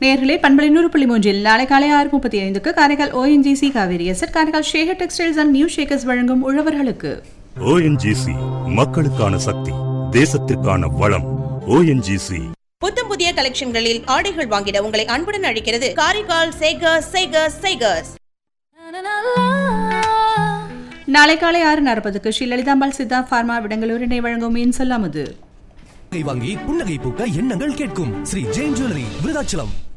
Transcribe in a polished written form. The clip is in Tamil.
நேர்களே பண்பலை 100.3 நாளை காலை 6:35 Karaikal ONGC Kaveri எஸ்எட் Karaikal Shekar textiles and new Shakers வழங்கும் உழவர்களுக்கு. ONGC மக்களுக்கான சக்தி, தேசத்திற்கான வளம். ONGC புத்தம் புதிய கலெக்ஷன்களில் ஆடைகள் வாங்கிட உங்களை அன்புடன் அழைக்கிறது காரைக்கால் சேகர்ஸ். நாளை காலை 6:40 ஸ்ரீ லலிதாம்பாள் சித்தா பார்மா விடங்களூர் இணை வழங்கும் இன்சொல்லாமது. வாங்கி புன்னகை பூக்க எண்ணங்கள் கேட்கும் ஸ்ரீ ஜெயின் ஜுவல்லரி விருதாச்சலம்.